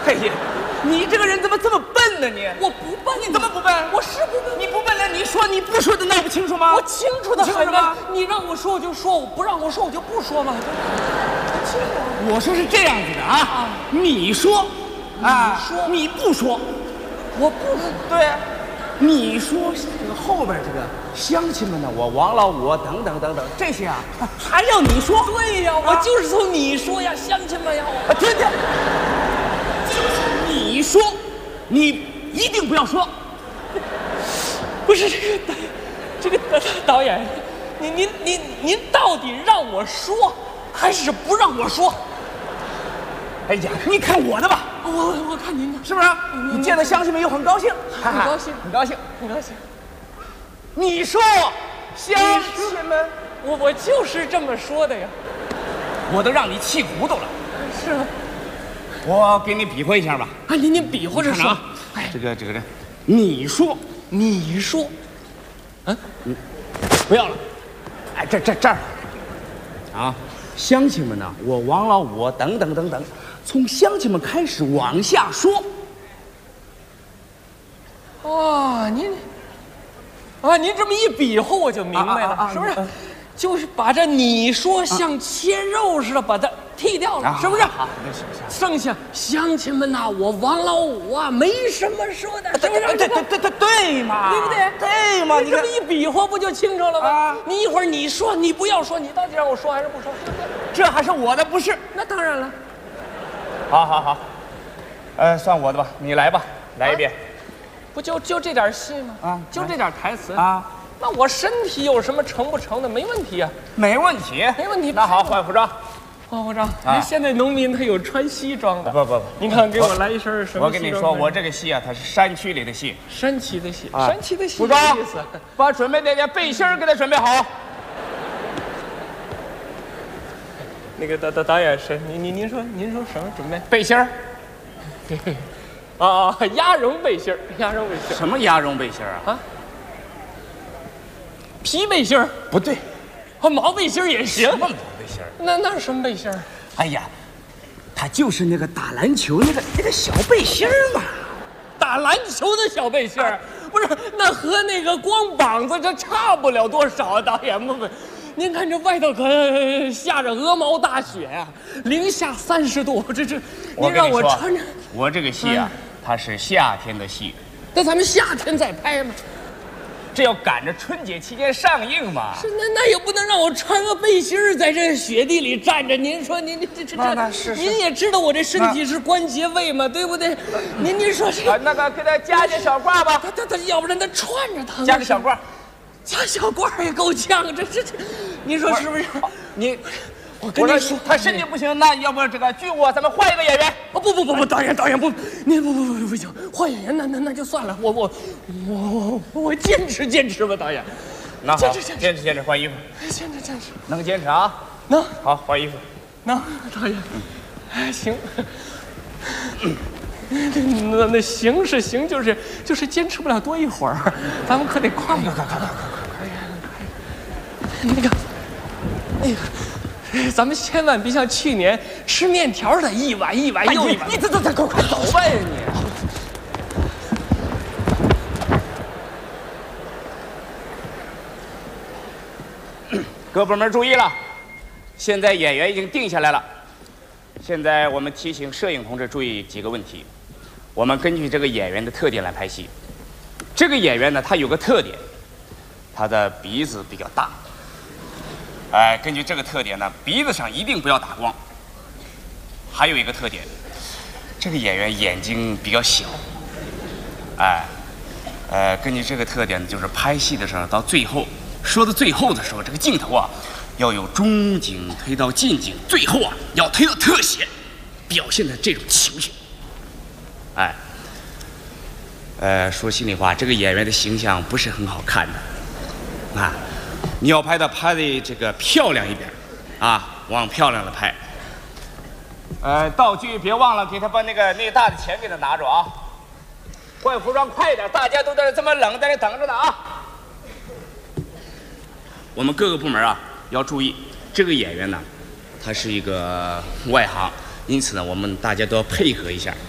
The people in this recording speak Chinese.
哎呀，你这个人怎么这么笨呢？你我不笨， 你怎么不笨？ 我是不笨， 你不笨了，你说你不说的那不清楚吗？ 我清楚的很吗？ 你让我说我就说，我不让我说我就不说嘛。 我说是这样子的啊，你说，啊，你不说， 我不对。你说这个后边这个乡亲们呢，我王老五等等等等这些啊，还要你说？ 对呀，我就是从你说呀，乡亲们呀， 听听，你说，你一定不要说。 不是这个导演，您到底让我说，还是不让我说？ 哎呀，你看我的吧， 我看您的， 是不是？你见到乡亲们又很高兴， 很高兴， 很高兴， 很高兴。 你说，乡亲们， 我就是这么说的呀。 我都让你气糊涂了。 是吗？ 我给你比划一下吧。 啊，您比划着说。 哎，这个，你说，不要了。哎，这儿，啊，乡亲们呢，我王老五等等等等。从乡亲们开始往下说。 您这么一比划，我就明白了，是不是？就是把这你说像切肉似的把它剔掉了，是不是？ 好，那行。 剩下乡亲们呐，我王老五啊，没什么说的，是不是？ 对嘛， 对不对？ 对嘛， 你这么一比划，不就清楚了吗？你一会儿你说，你不要说，你到底让我说还是不说？ 这还是我的不是？ 那当然了。 好，算我的吧，你来吧，来一遍。 不就这点戏吗？就这点台词啊？ 那我身体有什么成不成的？没问题啊， 没问题， 没问题。 那好，换服装。 换服装。现在农民他有穿西装的。 不， 您看，给我来一身什么？ 我跟你说，我这个戏啊，它是山区里的戏。 山区的戏，山区的戏。 服装，把准备那件背心给他准备好。 那个导演是您说什么准备？ 背心儿。 鸭绒背心儿， 什么鸭绒背心儿啊？ 皮背心儿不对， 毛背心儿也行。 什么毛背心儿？ 那是什么背心儿？ 哎呀，它就是那个打篮球那个小背心儿嘛。 打篮球的小背心儿，不是那和那个光膀子这差不了多少啊，导演不。您看这外头可下着鹅毛大雪呀，零下30度，这您让我穿着。 我这个戏啊，它是夏天的戏， 那咱们夏天再拍嘛， 这要赶着春节期间上映嘛。 是那也不能让我穿个背心儿在这雪地里站着。您说您这， 那是您也知道我这身体是关节位嘛，对不对？您说这那个给他加件小褂吧， 他要不然他穿着疼。 加个小褂。 加小褂也够呛，这，您说是不是？我跟你说， 他身体不行，那要不这个剧务咱们换一个演员。 不，导演不，您不行，换演员那就算了，我坚持吧，导演。 那好，坚持，换衣服。 坚持， 能坚持啊？ 能。 好，换衣服。 能，导演。行。那行是行，就是坚持不了多一会儿，咱们可得快一点。快！那个，咱们千万别像去年吃面条的一碗又一碗。 你快走吧你！各部门注意了，现在演员已经定下来了。现在我们提醒摄影同志注意几个问题。我们根据这个演员的特点来拍戏。这个演员呢，他有个特点，他的鼻子比较大。根据这个特点呢，鼻子上一定不要打光。还有一个特点，这个演员眼睛比较小。根据这个特点，就是拍戏的时候到最后，说到最后的时候，这个镜头啊，要有中景推到近景，最后啊要推到特写，表现的这种情绪。说心里话，这个演员的形象不是很好看的，你要拍的这个漂亮一点，往漂亮了拍。道具别忘了给他把那大的钱给他拿着啊。换服装快一点，大家都在这这么冷，在这等着呢啊。我们各个部门啊要注意，这个演员呢，他是一个外行，因此呢，我们大家都要配合一下。